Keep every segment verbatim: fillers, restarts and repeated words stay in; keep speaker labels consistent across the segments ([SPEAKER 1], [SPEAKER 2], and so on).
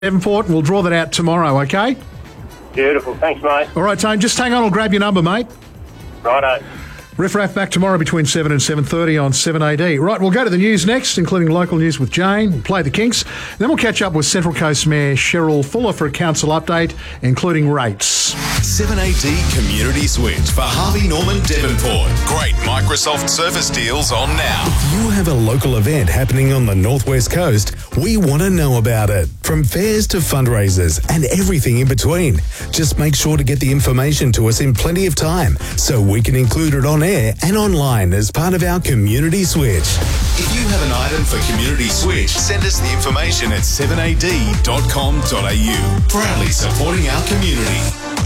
[SPEAKER 1] Devonport, and we'll draw that out tomorrow, okay?
[SPEAKER 2] Beautiful. Thanks, mate.
[SPEAKER 1] All right, Tane, just hang on. I'll grab your number, mate.
[SPEAKER 2] Righto.
[SPEAKER 1] Riff Raff back tomorrow between seven and seven thirty on seven A D. Right, we'll go to the news next, including local news with Jane. We'll play the Kinks. Then we'll catch up with Central Coast Mayor Cheryl Fuller for a council update, including rates.
[SPEAKER 3] seven A D Community Switch for Harvey Norman Devonport. Great Microsoft Surface deals on now. If you have a local event happening on the Northwest Coast, we want to know about it. From fairs to fundraisers and everything in between. Just make sure to get the information to us in plenty of time so we can include it on air and online as part of our Community Switch. If you have an item for Community Switch, send us the information at seven a d dot com dot a u. Proudly supporting our community.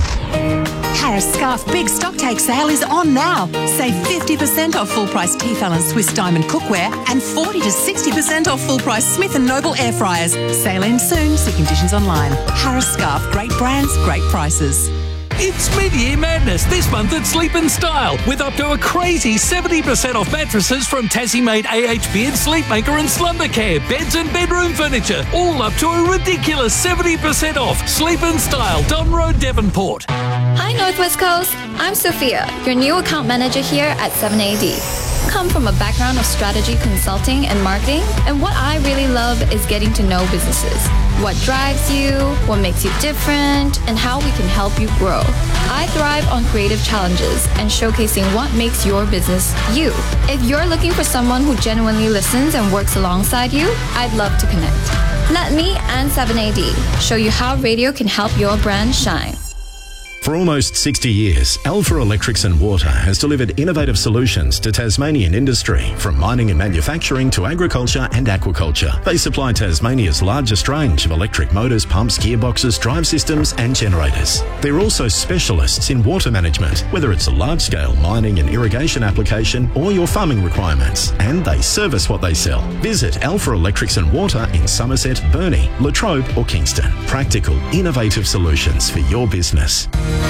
[SPEAKER 4] Harris Scarf Big Stocktake Sale is on now. Save fifty percent off full-price Tefal and Swiss Diamond cookware and forty to sixty percent off full-price Smith and Noble air fryers. Sale ends soon. See conditions online. Harris Scarf. Great brands, great prices.
[SPEAKER 5] It's mid-year madness this month at Sleep and Style with up to a crazy seventy percent off mattresses from Tassie-made A H Beard, Sleepmaker and Slumbercare, beds and bedroom furniture, all up to a ridiculous seventy percent off. Sleep and Style, Don Road, Devonport.
[SPEAKER 6] Hi Northwest Coast, I'm Sophia, your new account manager here at seven A D. Come from a background of strategy consulting and marketing, and what I really love is getting to know businesses. What drives you, what makes you different, and how we can help you grow. I thrive on creative challenges and showcasing what makes your business you. If you're looking for someone who genuinely listens and works alongside you, I'd love to connect. Let me and seven A D show you how radio can help your brand shine.
[SPEAKER 7] For almost sixty years, Alpha Electrics and Water has delivered innovative solutions to Tasmanian industry, from mining and manufacturing to agriculture and aquaculture. They supply Tasmania's largest range of electric motors, pumps, gearboxes, drive systems and generators. They're also specialists in water management, whether it's a large-scale mining and irrigation application or your farming requirements, and they service what they sell. Visit Alpha Electrics and Water in Somerset, Burnie, Latrobe or Kingston. Practical, innovative solutions for your business.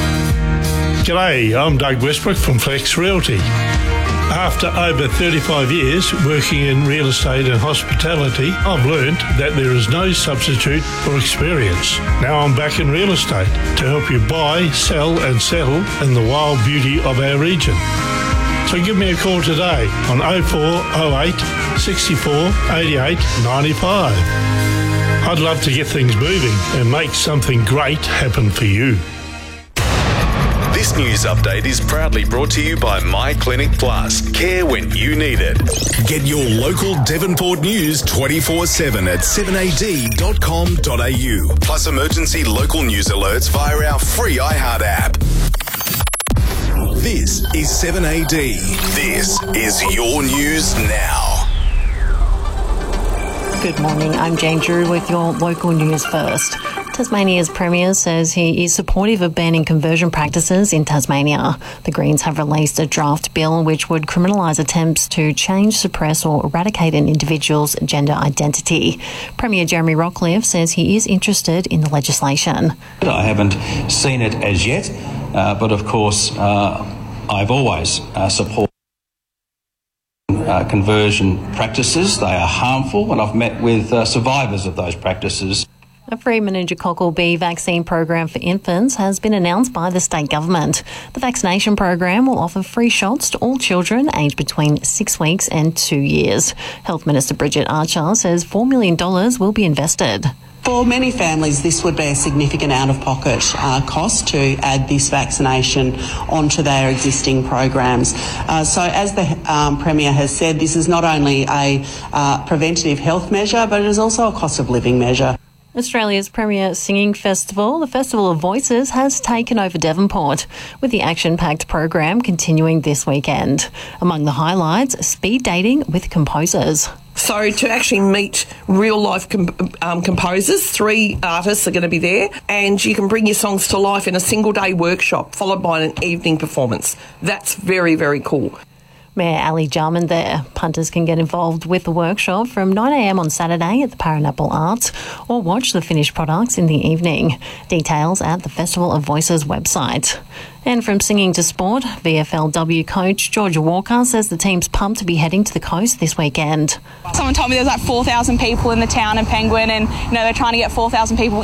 [SPEAKER 8] G'day, I'm Doug Westbrook from Flex Realty. After over thirty-five years working in real estate and hospitality, I've learned that there is no substitute for experience. Now I'm back in real estate to help you buy, sell and settle in the wild beauty of our region. So give me a call today on oh four oh eight, sixty-four, eighty-eight, ninety-five. I'd love to get things moving and make something great happen for you.
[SPEAKER 3] This news update is proudly brought to you by My Clinic Plus. Care when you need it. Get your local Devonport news twenty-four seven at seven a d dot com dot a u. Plus emergency local news alerts via our free iHeart app. This is seven A D. This is your news now.
[SPEAKER 9] Good morning, I'm Jane Drew with your local news first. Tasmania's Premier says he is supportive of banning conversion practices in Tasmania. The Greens have released a draft bill which would criminalise attempts to change, suppress or eradicate an individual's gender identity. Premier Jeremy Rockliff says he is interested in the legislation.
[SPEAKER 10] I haven't seen it as yet, uh, but of course uh, I've always uh, supported Uh, conversion practices. They are harmful, and I've met with uh, survivors of those practices.
[SPEAKER 9] A free meningococcal B vaccine program for infants has been announced by the state government. The vaccination program will offer free shots to all children aged between six weeks and two years. Health Minister Bridget Archer says four million dollars will be invested.
[SPEAKER 11] For many families, this would be a significant out-of-pocket uh, cost to add this vaccination onto their existing programs. Uh, so as the um, Premier has said, this is not only a uh, preventative health measure, but it is also a cost of living measure.
[SPEAKER 9] Australia's premier singing festival, the Festival of Voices, has taken over Devonport, with the action-packed program continuing this weekend. Among the highlights, speed dating with composers.
[SPEAKER 12] So to actually meet real-life comp- um, composers, three artists are going to be there, and you can bring your songs to life in a single-day workshop, followed by an evening performance. That's very, very cool.
[SPEAKER 9] Mayor Ali Jarman there. Punters can get involved with the workshop from nine a m on Saturday at the Paranapple Arts or watch the finished products in the evening. Details at the Festival of Voices website. And from singing to sport, V F L W coach Georgia Walker says the team's pumped to be heading to the coast this weekend.
[SPEAKER 13] Someone told me there's like four thousand people in the town of Penguin and, you know, they're trying to get four thousand people